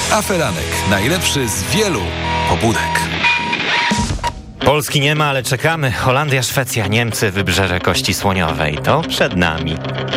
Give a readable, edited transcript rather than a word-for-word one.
Aferanek. Najlepszy z wielu pobudek. Polski nie ma, ale czekamy. Holandia, Szwecja, Niemcy, Wybrzeże Kości Słoniowej. To przed nami.